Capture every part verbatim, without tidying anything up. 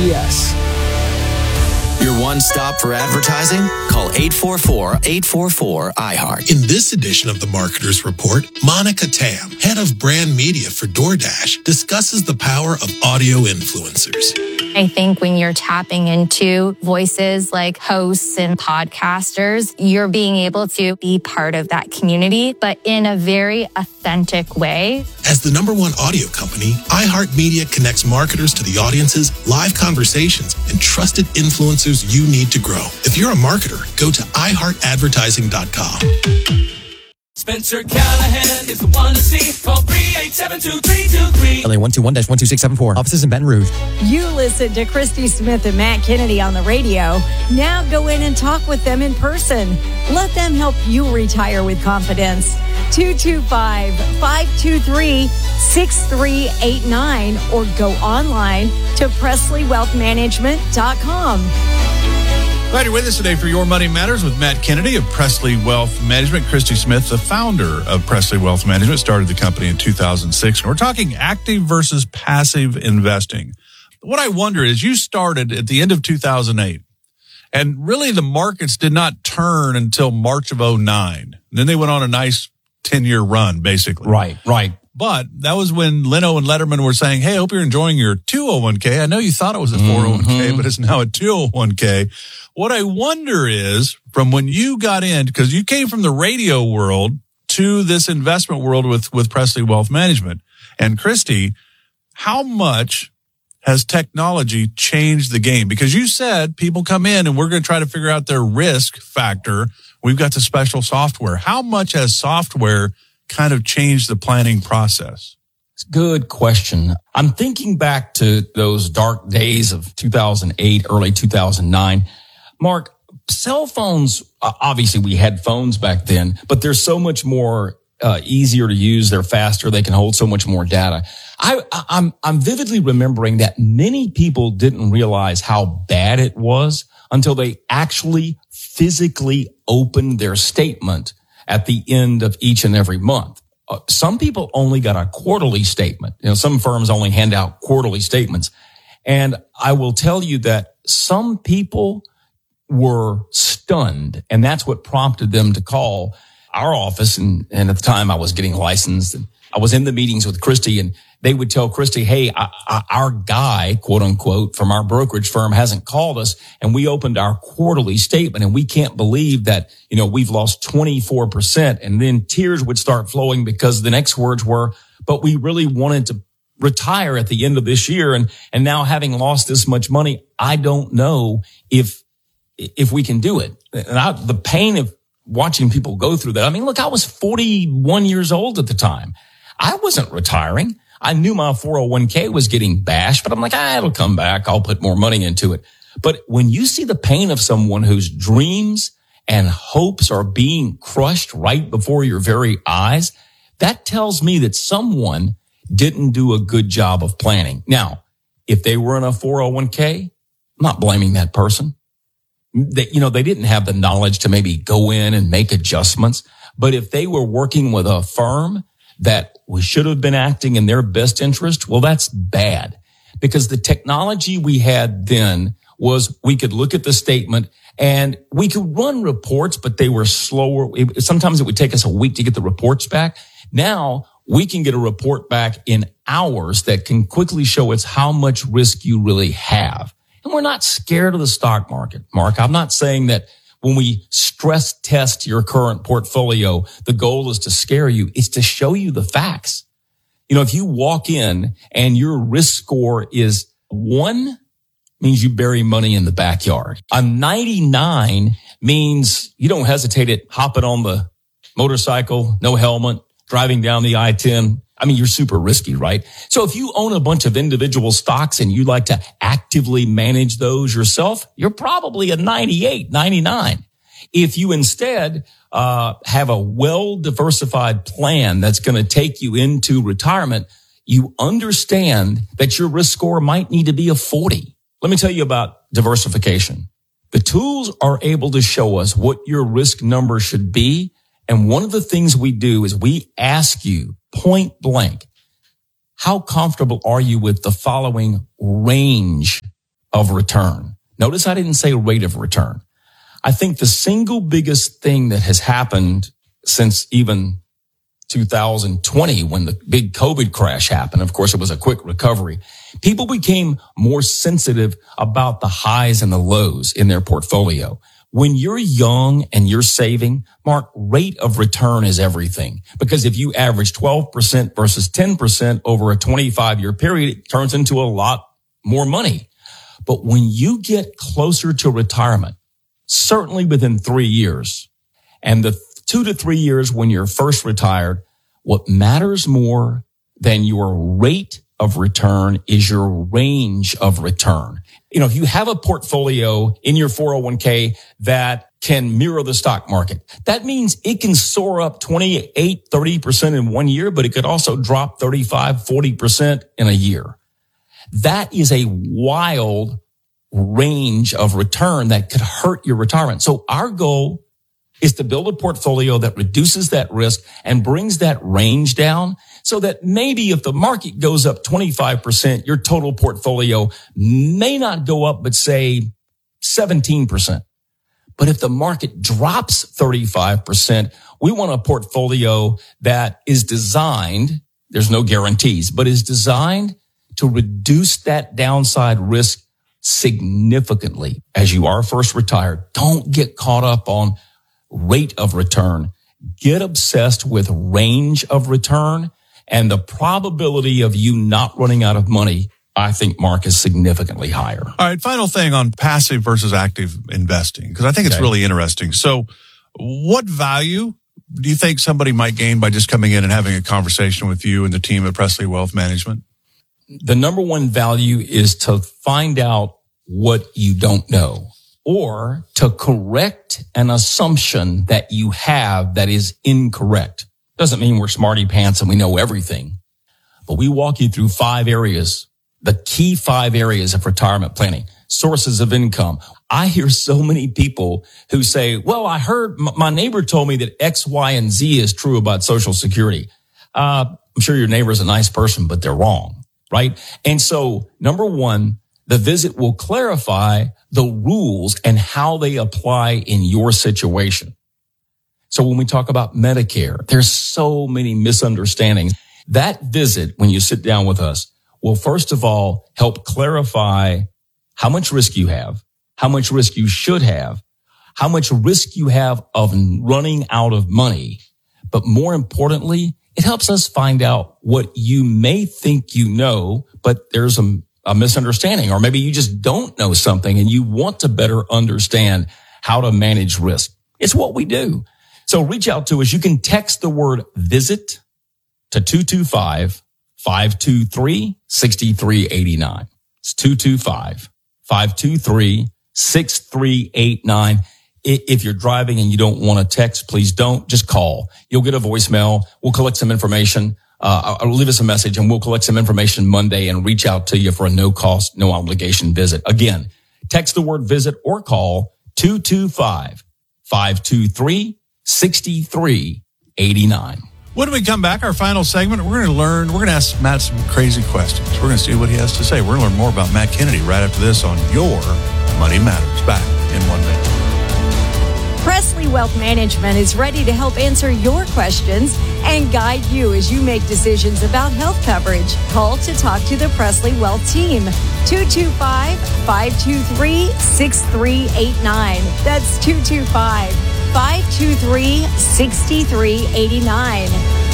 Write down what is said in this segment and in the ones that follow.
B S. Your one-stop for advertising? Call eight four four, eight four four, I heart. In this edition of the Marketer's Report, Monica Tam, head of brand media for DoorDash, discusses the power of audio influencers. I think when you're tapping into voices like hosts and podcasters, you're being able to be part of that community, but in a very authentic way. As the number one audio company, iHeartMedia connects marketers to the audiences, live conversations, and trusted influencers you need to grow. If you're a marketer, go to i heart advertising dot com. Spencer Callahan is the one to see. Call three eight seven two, three two three. L A one two one dash one two six seven four. Offices in Baton Rouge. You listen to Christy Smith and Matt Kennedy on the radio. Now go in and talk with them in person. Let them help you retire with confidence. two two five, five two three, six three eight nine or go online to Presley Wealth Management dot com. Glad you're with us today for Your Money Matters with Matt Kennedy of Presley Wealth Management. Christy Smith, the founder of Presley Wealth Management, started the company in two thousand six. And we're talking active versus passive investing. What I wonder is you started at the end of two thousand eight, and really the markets did not turn until March of oh nine. And then they went on a nice ten-year run, basically. Right, right. But that was when Leno and Letterman were saying, hey, I hope you're enjoying your two oh one k. I know you thought it was a four oh one k, mm-hmm. but it's now a two oh one k. What I wonder is, from when you got in, because you came from the radio world to this investment world with, with Presley Wealth Management. And Christy, how much has technology changed the game? Because you said people come in and we're going to try to figure out their risk factor. We've got the special software. How much has software kind of changed the planning process? Good question. I'm thinking back to those dark days of two thousand eight, early two thousand nine. Mark, cell phones, obviously we had phones back then, but they're so much more uh, easier to use. They're faster. They can hold so much more data. I, I'm, I'm vividly remembering that many people didn't realize how bad it was until they actually physically opened their statement at the end of each and every month. Uh, some people only got a quarterly statement. You know, some firms only hand out quarterly statements. And I will tell you that some people were stunned, and that's what prompted them to call our office. And, and at the time I was getting licensed, and I was in the meetings with Christy, and they would tell Christy, hey, I, I, our guy, quote unquote, from our brokerage firm hasn't called us, and we opened our quarterly statement, and we can't believe that, you know, we've lost twenty-four percent. And then tears would start flowing because the next words were, but we really wanted to retire at the end of this year. And, and now having lost this much money, I don't know if, if we can do it. And I, the pain of watching people go through that. I mean, look, I was forty-one years old at the time. I wasn't retiring. I knew my four oh one k was getting bashed, but I'm like, ah, it'll come back. I'll put more money into it. But when you see the pain of someone whose dreams and hopes are being crushed right before your very eyes, that tells me that someone didn't do a good job of planning. Now, if they were in a four oh one k, I'm not blaming that person. They, you know, they didn't have the knowledge to maybe go in and make adjustments. But if they were working with a firm that should have been acting in their best interest, well, that's bad. Because the technology we had then was we could look at the statement and we could run reports, but they were slower. Sometimes it would take us a week to get the reports back. Now we can get a report back in hours that can quickly show us how much risk you really have. And we're not scared of the stock market, Mark. I'm not saying that when we stress test your current portfolio, the goal is to scare you. It's to show you the facts. You know, if you walk in and your risk score is one, means you bury money in the backyard. A ninety-nine means you don't hesitate at hopping on the motorcycle, no helmet, driving down the I ten. I mean, you're super risky, right? So if you own a bunch of individual stocks and you like to actively manage those yourself, you're probably a ninety-eight, ninety-nine. If you instead uh have a well-diversified plan that's going to take you into retirement, you understand that your risk score might need to be a forty. Let me tell you about diversification. The tools are able to show us what your risk number should be. And one of the things we do is we ask you point blank, how comfortable are you with the following range of return. Notice I didn't say rate of return. I think the single biggest thing that has happened since even two thousand twenty, when the big COVID crash happened, of course, it was a quick recovery. People became more sensitive about the highs and the lows in their portfolio. When you're young and you're saving, Mark, rate of return is everything. Because if you average twelve percent versus ten percent over a twenty-five year period, it turns into a lot more money. But when you get closer to retirement, certainly within three years, and the two to three years when you're first retired, what matters more than your rate of return is your range of return. You know, if you have a portfolio in your four oh one k that can mirror the stock market, that means it can soar up twenty-eight, thirty percent in one year, but it could also drop thirty-five, forty percent in a year. That is a wild range of return that could hurt your retirement. So our goal is to build a portfolio that reduces that risk and brings that range down so that maybe if the market goes up twenty-five percent, your total portfolio may not go up, but say seventeen percent. But if the market drops thirty-five percent, we want a portfolio that is designed, there's no guarantees, but is designed to reduce that downside risk significantly. As you are first retired, don't get caught up on rate of return. Get obsessed with range of return, and the probability of you not running out of money, I think, Mark, is significantly higher. All right, final thing on passive versus active investing, because I think it's okay. Really interesting. So what value do you think somebody might gain by just coming in and having a conversation with you and the team at Presley Wealth Management? The number one value is to find out what you don't know, or to correct an assumption that you have that is incorrect. Doesn't mean we're smarty pants and we know everything, but we walk you through five areas, the key five areas of retirement planning, sources of income. I hear so many people who say, well, I heard my neighbor told me that X, Y, and Z is true about Social Security. Uh, I'm sure your neighbor's a nice person, but they're wrong. Right? And so, number one, the visit will clarify the rules and how they apply in your situation. So when we talk about Medicare, there's so many misunderstandings. That visit, when you sit down with us, will first of all help clarify how much risk you have, how much risk you should have, how much risk you have of running out of money. But more importantly, it helps us find out what you may think you know, but there's a, a misunderstanding, or maybe you just don't know something and you want to better understand how to manage risk. It's what we do. So reach out to us. You can text the word visit to two two five, five two three, six three eight nine. It's two two five, five two three, six three eight nine. If you're driving and you don't want to text, please don't. Just call. You'll get a voicemail. We'll collect some information. Uh, I'll leave us a message and we'll collect some information Monday and reach out to you for a no cost, no obligation visit. Again, text the word visit or call two two five, five two three, six three eight nine. When we come back, our final segment, we're going to learn, we're going to ask Matt some crazy questions. We're going to see what he has to say. We're going to learn more about Matt Kennedy right after this on Your Money Matters. Back in one minute. Presley Wealth Management is ready to help answer your questions and guide you as you make decisions about health coverage. Call to talk to the Presley Wealth team. two two five, five two three, six three eight nine. That's two two five, five two three, six three eight nine.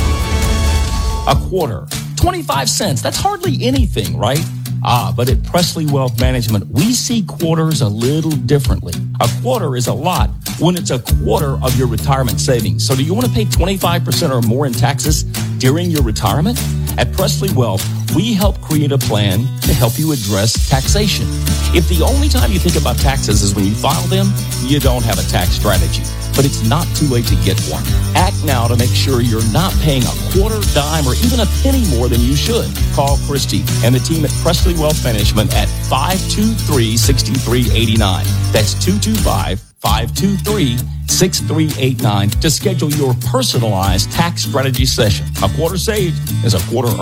A quarter, twenty-five cents. That's hardly anything, right? Ah, but at Presley Wealth Management, we see quarters a little differently. A quarter is a lot when it's a quarter of your retirement savings. So do you want to pay twenty-five percent or more in taxes during your retirement? At Presley Wealth, we help create a plan to help you address taxation. If the only time you think about taxes is when you file them, you don't have a tax strategy. But it's not too late to get one. Act now to make sure you're not paying a quarter, dime, or even a penny more than you should. Call Christy and the team at Presley Wealth Management at five two three, six three eight nine. That's two two five, five two three, six three eight nine to schedule your personalized tax strategy session. A quarter saved is a quarter earned.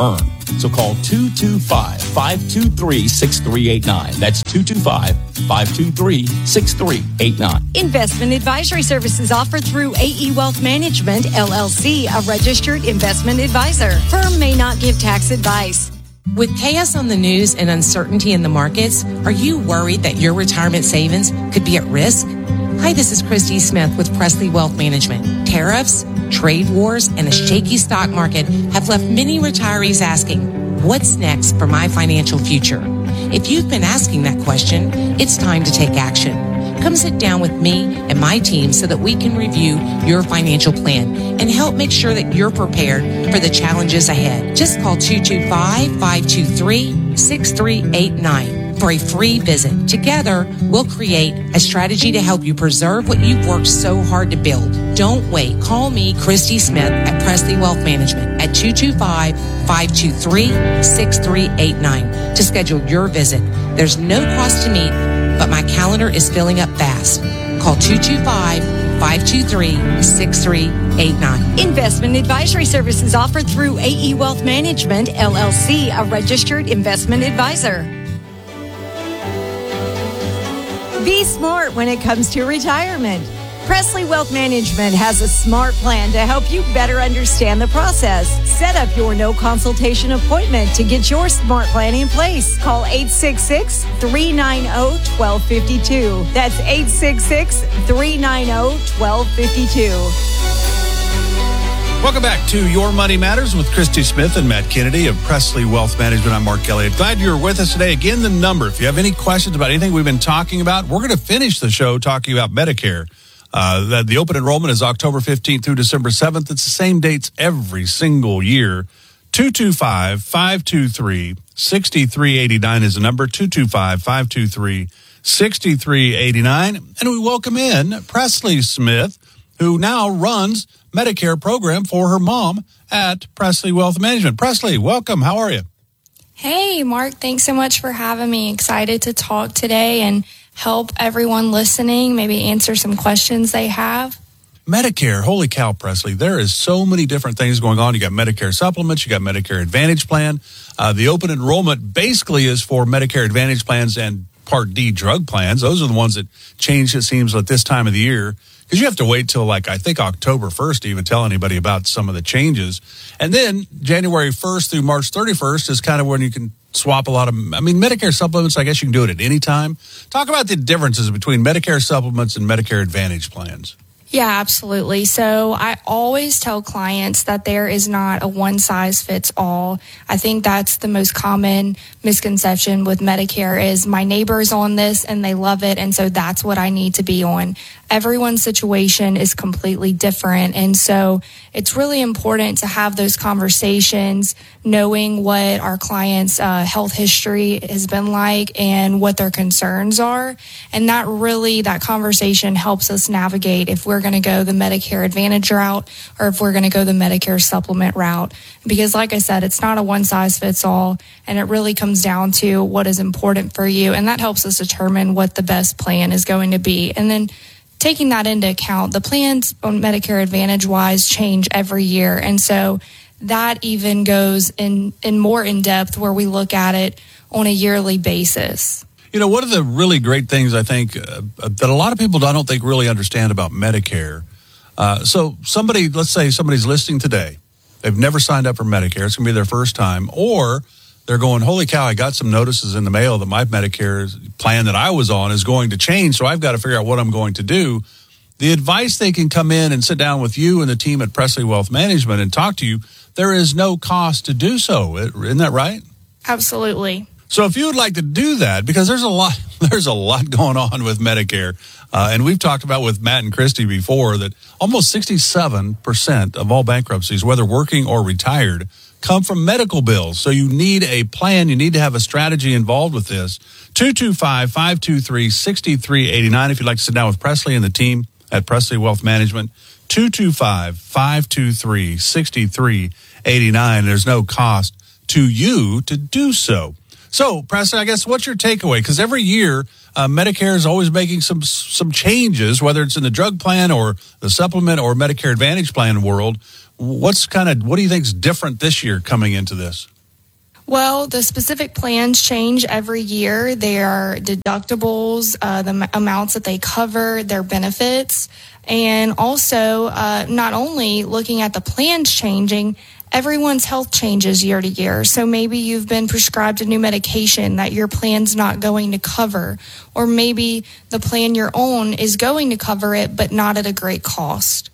So call two two five, five two three, six three eight nine. That's two two five, five two three, six three eight nine. Investment advisory services offered through A E Wealth Management, L L C, a registered investment advisor. Firm may not give tax advice. With chaos on the news and uncertainty in the markets, are you worried that your retirement savings could be at risk? Hi, this is Christy Smith with Presley Wealth Management. Tariffs, trade wars, and a shaky stock market have left many retirees asking, what's next for my financial future? If you've been asking that question, it's time to take action. Come sit down with me and my team so that we can review your financial plan and help make sure that you're prepared for the challenges ahead. Just call two two five, five two three, six three eight nine for a free visit. Together, we'll create a strategy to help you preserve what you've worked so hard to build. Don't wait. Call me, Christy Smith, at Presley Wealth Management at two two five, five two three, six three eight nine to schedule your visit. There's no cost to meet, but my calendar is filling up fast. Call two two five, five two three, six three eight nine. Investment advisory services offered through A E Wealth Management, L L C, a registered investment advisor. Be smart when it comes to retirement. Presley Wealth Management has a smart plan to help you better understand the process. Set up your no consultation appointment to get your smart plan in place. Call eight six six, three nine zero, one two five two. That's eight six six, three nine zero, one two five two. Welcome back to Your Money Matters with Christy Smith and Matt Kennedy of Presley Wealth Management. I'm Mark Elliott. Glad you're with us today. Again, the number, if you have any questions about anything we've been talking about, we're going to finish the show talking about Medicare. Uh, the, the open enrollment is October fifteenth through December seventh. It's the same dates every single year. two two five, five two three, six three eight nine is the number. two two five, five two three, six three eight nine. And we welcome in Presley Smith, who now runs Medicare program for her mom at Presley Wealth Management. Presley, welcome. How are you? Hey, Mark. Thanks so much for having me. Excited to talk today and help everyone listening, maybe answer some questions they have. Medicare, holy cow, Presley. There is so many different things going on. You got Medicare supplements, you got Medicare Advantage plan. Uh, the open enrollment basically is for Medicare Advantage plans and Part D drug plans. Those are the ones that change, it seems, at this time of the year. Because you have to wait till, like, I think October first to even tell anybody about some of the changes. And then January first through March thirty-first is kind of when you can swap a lot of, I mean, Medicare supplements, I guess you can do it at any time. Talk about the differences between Medicare supplements and Medicare Advantage plans. Yeah, absolutely. So I always tell clients that there is not a one size fits all. I think that's the most common misconception with Medicare is my neighbor's on this and they love it. And so that's what I need to be on. Everyone's situation is completely different. And so it's really important to have those conversations, knowing what our clients' uh, health history has been like and what their concerns are. And that really, that conversation helps us navigate if we're going to go the Medicare Advantage route or if we're going to go the Medicare supplement route. Because like I said, it's not a one size fits all. And it really comes down to what is important for you. And that helps us determine what the best plan is going to be. And then taking that into account, the plans on Medicare Advantage wise change every year. And so that even goes in, in more in depth where we look at it on a yearly basis. You know, one of the really great things I think uh, that a lot of people I don't think really understand about Medicare. Uh, so somebody, let's say somebody's listening today. They've never signed up for Medicare. It's going to be their first time. Or they're going, holy cow, I got some notices in the mail that my Medicare plan that I was on is going to change, so I've got to figure out what I'm going to do. The advice, they can come in and sit down with you and the team at Presley Wealth Management and talk to you. There is no cost to do so. Isn't that right? Absolutely. So if you would like to do that, because there's a lot, there's a lot going on with Medicare, uh, and we've talked about with Matt and Christy before that almost sixty-seven percent of all bankruptcies, whether working or retired, come from medical bills. So you need a plan. You need to have a strategy involved with this. two two five, five two three, six three eight nine if you'd like to sit down with Presley and the team at Presley Wealth Management. two two five, five two three, six three eight nine. There's no cost to you to do so. So, Presley, I guess what's your takeaway? Because every year, uh, Medicare is always making some some changes, whether it's in the drug plan or the supplement or Medicare Advantage plan world. What's kind of what do you think is different this year coming into this? Well, the specific plans change every year. Their deductibles, uh, the m- amounts that they cover, their benefits, and also uh, not only looking at the plans changing, everyone's health changes year to year. So maybe you've been prescribed a new medication that your plan's not going to cover, or maybe the plan you're on is going to cover it, but not at a great cost.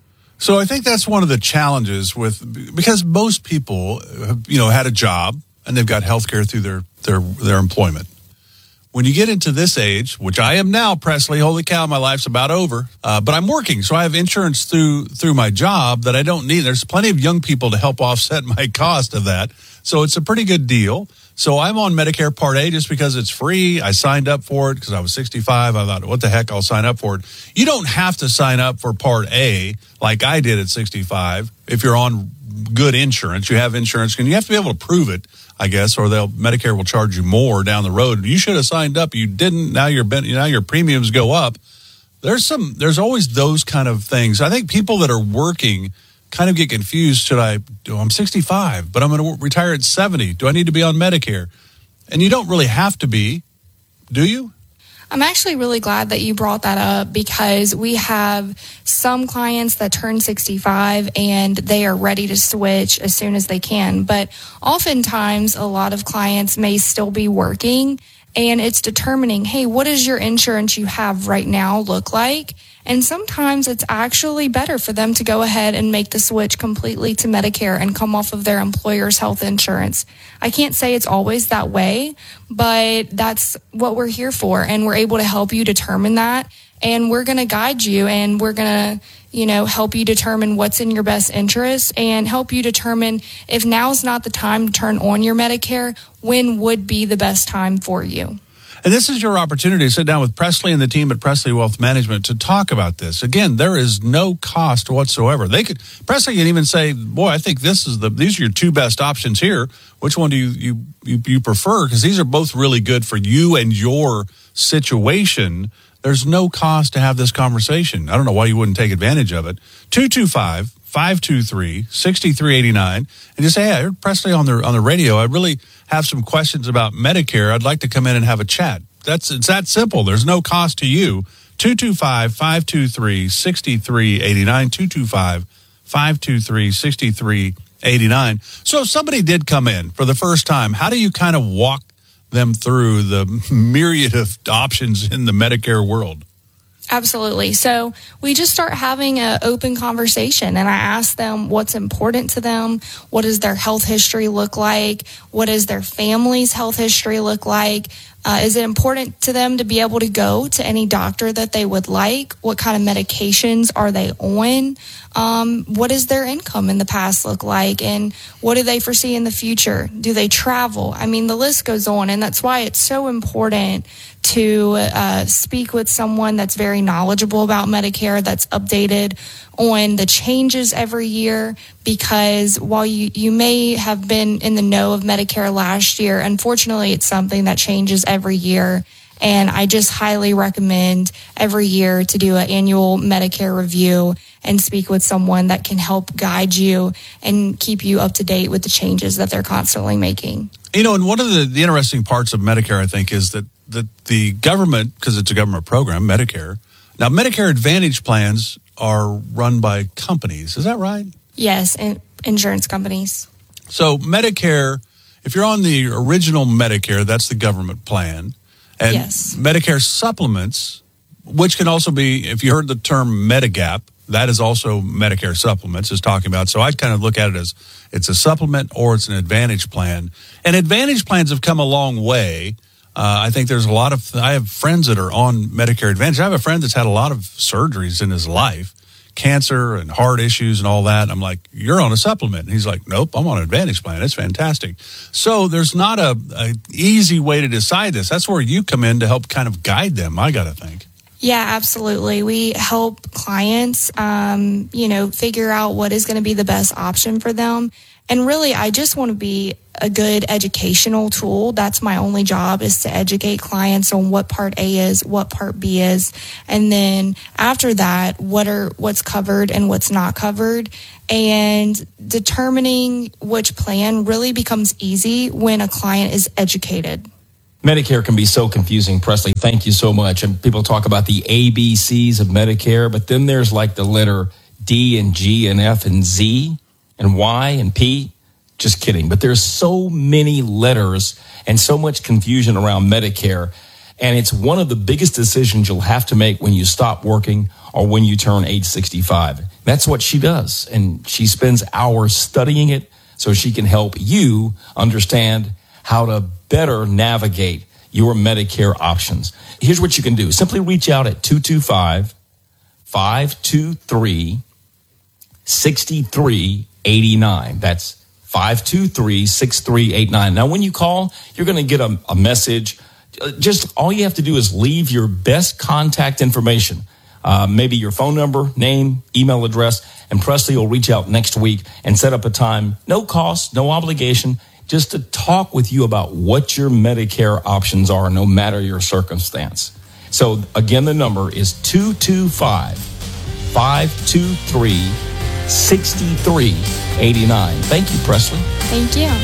So I think that's one of the challenges with, because most people, have, you know, had a job and they've got health care through their, their, their employment. When you get into this age, which I am now, Presley, holy cow, my life's about over. Uh, but I'm working, so I have insurance through through my job that I don't need. There's plenty of young people to help offset my cost of that. So it's a pretty good deal. So I'm on Medicare Part A just because it's free. I signed up for it because I was sixty-five. I thought, what the heck, I'll sign up for it. You don't have to sign up for Part A like I did at sixty-five. If you're on good insurance, you have insurance, and you have to be able to prove it, I guess, or they'll Medicare will charge you more down the road. You should have signed up. You didn't. Now your now your premiums go up. There's some. There's always those kind of things. I think people that are working kind of get confused. Should I? Oh, I'm sixty-five, but I'm going to retire at seventy. Do I need to be on Medicare? And you don't really have to be, do you? I'm actually really glad that you brought that up, because we have some clients that turn sixty-five and they are ready to switch as soon as they can. But oftentimes, a lot of clients may still be working, and it's determining, hey, what does your insurance you have right now look like? And sometimes it's actually better for them to go ahead and make the switch completely to Medicare and come off of their employer's health insurance. I can't say it's always that way, but that's what we're here for. And we're able to help you determine that. And we're going to guide you, and we're going to, you know, help you determine what's in your best interest, and help you determine if now's not the time to turn on your Medicare, when would be the best time for you. And this is your opportunity to sit down with Presley and the team at Presley Wealth Management to talk about this. Again, there is no cost whatsoever. They could, Presley can even say, boy, I think this is the, these are your two best options here. Which one do you, you, you, you prefer? Because these are both really good for you and your situation. There's no cost to have this conversation. I don't know why you wouldn't take advantage of it. two two five, five two three, six three eight nine. And just say, hey, I heard Presley on the, on the radio. I really have some questions about Medicare. I'd like to come in and have a chat. That's, it's that simple. There's no cost to you. two two five, five two three, six three eight nine, two two five, five two three, six three eight nine. So if somebody did come in for the first time, how do you kind of walk them through the myriad of options in the Medicare world? Absolutely. So we just start having an open conversation, and I ask them what's important to them. What does their health history look like? What does their family's health history look like? Uh, is it important to them to be able to go to any doctor that they would like? What kind of medications are they on? Um, what does their income in the past look like? And what do they foresee in the future? Do they travel? I mean, the list goes on, and that's why it's so important to uh, speak with someone that's very knowledgeable about Medicare, that's updated on the changes every year, because while you, you may have been in the know of Medicare last year, unfortunately, it's something that changes every year. And I just highly recommend every year to do an annual Medicare review and speak with someone that can help guide you and keep you up to date with the changes that they're constantly making. You know, and one of the, the interesting parts of Medicare, I think, is that, that the government, because it's a government program, Medicare, now Medicare Advantage plans are run by companies. Is that right? Yes, and insurance companies. So Medicare, if you're on the original Medicare, that's the government plan. And yes. Medicare supplements, which can also be, if you heard the term Medigap, that is also Medicare supplements is talking about. So I kind of look at it as it's a supplement or it's an Advantage plan. And Advantage plans have come a long way. Uh, I think there's a lot of, I have friends that are on Medicare Advantage. I have a friend that's had a lot of surgeries in his life, cancer and heart issues and all that. I'm like, you're on a supplement. And he's like, nope, I'm on an Advantage plan. It's fantastic. So there's not a, a easy way to decide this. That's where you come in to help kind of guide them, I got to think. Yeah, absolutely. We help clients, um, you know, figure out what is going to be the best option for them. And really, I just want to be a good educational tool. That's my only job, is to educate clients on what Part A is, what Part B is. And then after that, what are what's covered and what's not covered. And determining which plan really becomes easy when a client is educated. Medicare can be so confusing, Presley. Thank you so much. And people talk about the A B Cs of Medicare, but then there's like the letter D and G and F and Z and Y and P. Just kidding. But there's so many letters and so much confusion around Medicare. And it's one of the biggest decisions you'll have to make when you stop working or when you turn age sixty-five. That's what she does. And she spends hours studying it so she can help you understand how to better navigate your Medicare options. Here's what you can do. Simply reach out at two two five, five two three, six three eight nine. That's five two three, six three eight nine. Now, when you call, you're going to get a, a message. Just all you have to do is leave your best contact information, uh, maybe your phone number, name, email address, and Presley will reach out next week and set up a time, no cost, no obligation, just to talk with you about what your Medicare options are, no matter your circumstance. So again, the number is two two five, five two three, six three eight nine. Thank you, Presley. Thank you.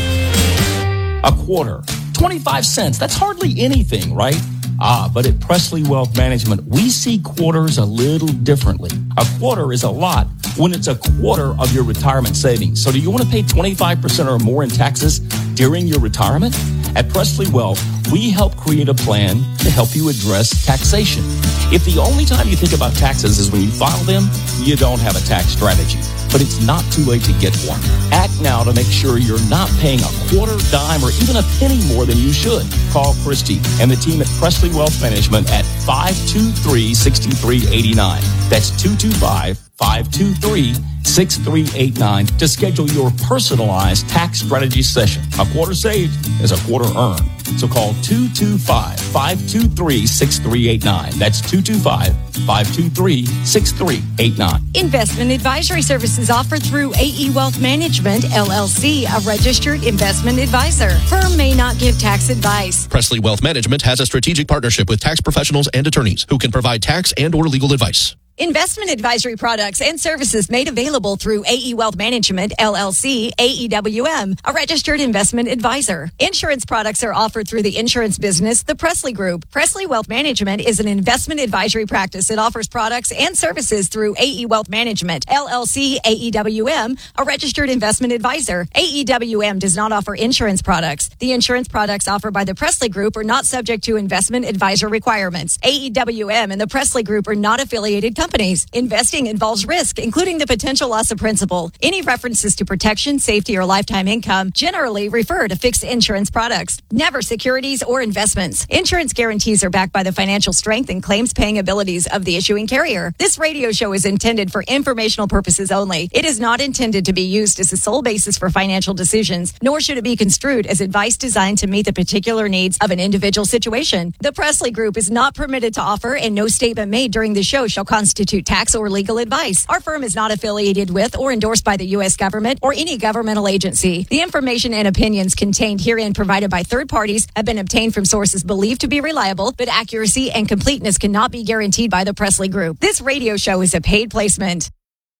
A quarter, twenty-five cents. That's hardly anything, right? Ah, but at Presley Wealth Management, we see quarters a little differently. A quarter is a lot when it's a quarter of your retirement savings. So do you want to pay twenty-five percent or more in taxes during your retirement? At Presley Wealth, we help create a plan to help you address taxation. If the only time you think about taxes is when you file them, you don't have a tax strategy. But it's not too late to get one. Act now to make sure you're not paying a quarter, dime, or even a penny more than you should. Call Christy and the team at Presley Wealth Management at five two three, six three eight nine. That's two two five, five two three, six three eight nine to schedule your personalized tax strategy session. A quarter saved is a quarter earned. So call two two five, five two three, six three eight nine. That's two two five, five two three, six three eight nine. Investment advisory services offered through A E Wealth Management, L L C, a registered investment advisor. Firm may not give tax advice. Presley Wealth Management has a strategic partnership with tax professionals and attorneys who can provide tax and or legal advice. Investment advisory products and services made available through A E Wealth Management, L L C, A E W M, a registered investment advisor. Insurance products are offered through the insurance business, the Presley Group. Presley Wealth Management is an investment advisory practice that offers products and services through A E Wealth Management, L L C, A E W M, a registered investment advisor. A E W M does not offer insurance products. The insurance products offered by the Presley Group are not subject to investment advisor requirements. A E W M and the Presley Group are not affiliated companies. Companies. Investing involves risk, including the potential loss of principal. Any references to protection, safety, or lifetime income generally refer to fixed insurance products, never securities or investments. Insurance guarantees are backed by the financial strength and claims paying abilities of the issuing carrier. This radio show is intended for informational purposes only. It is not intended to be used as the sole basis for financial decisions, nor should it be construed as advice designed to meet the particular needs of an individual situation. The Presley Group is not permitted to offer, and no statement made during the show shall constitute tax or legal advice. Our firm is not affiliated with or endorsed by the U S government or any governmental agency. The information and opinions contained herein provided by third parties have been obtained from sources believed to be reliable, but accuracy and completeness cannot be guaranteed by the Presley Group. This radio show is a paid placement.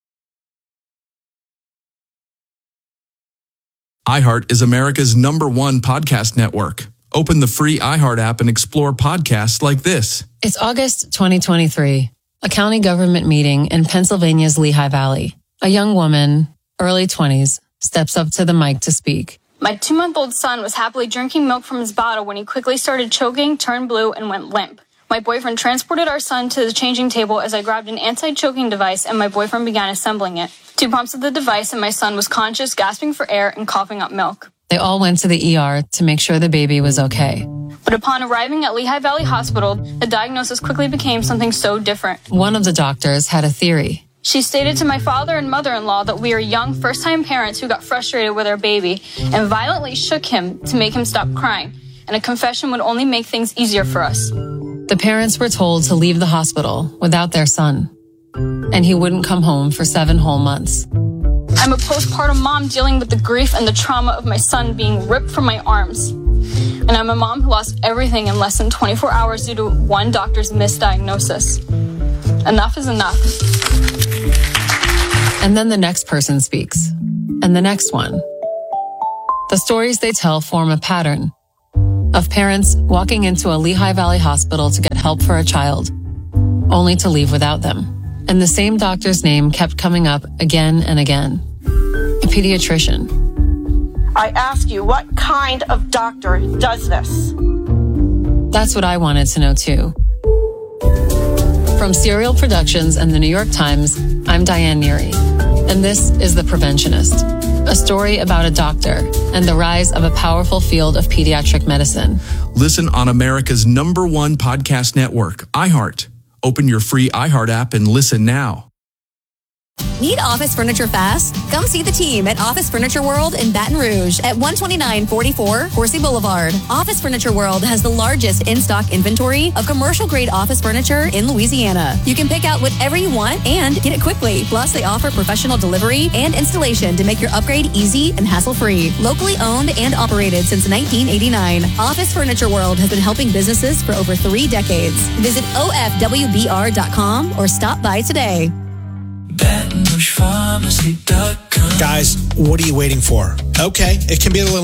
iHeart is America's number one podcast network. Open the free iHeart app and explore podcasts like this. It's August twenty twenty-three. A county government meeting in Pennsylvania's Lehigh Valley. A young woman, early twenties, steps up to the mic to speak. My two-month-old son was happily drinking milk from his bottle when he quickly started choking, turned blue, and went limp. My boyfriend transported our son to the changing table as I grabbed an anti-choking device and my boyfriend began assembling it. Two pumps of the device and my son was conscious, gasping for air, and coughing up milk. They all went to the E R to make sure the baby was okay. But upon arriving at Lehigh Valley Hospital, the diagnosis quickly became something so different. One of the doctors had a theory. She stated to my father and mother-in-law that we are young, first-time parents who got frustrated with our baby and violently shook him to make him stop crying, and a confession would only make things easier for us. The parents were told to leave the hospital without their son, and he wouldn't come home for seven whole months. I'm a postpartum mom dealing with the grief and the trauma of my son being ripped from my arms. And I'm a mom who lost everything in less than twenty-four hours due to one doctor's misdiagnosis. Enough is enough. And then the next person speaks. And the next one. The stories they tell form a pattern of parents walking into a Lehigh Valley hospital to get help for a child, only to leave without them. And the same doctor's name kept coming up again and again. A pediatrician. I ask you, what kind of doctor does this? That's what I wanted to know too. From Serial Productions and the New York Times, I'm Diane Neary, and this is The Preventionist, a story about a doctor and the rise of a powerful field of pediatric medicine. Listen on America's number one podcast network, iHeart. Open your free iHeart app and listen now. Need office furniture fast? Come see the team at Office Furniture World in Baton Rouge at one twenty-nine forty-four Horsey Boulevard. Office Furniture World has the largest in-stock inventory of commercial-grade office furniture in Louisiana. You can pick out whatever you want and get it quickly. Plus, they offer professional delivery and installation to make your upgrade easy and hassle-free. Locally owned and operated since nineteen eighty-nine, Office Furniture World has been helping businesses for over three decades. Visit O F W B R dot com or stop by today. Guys, what are you waiting for? Okay, it can be a little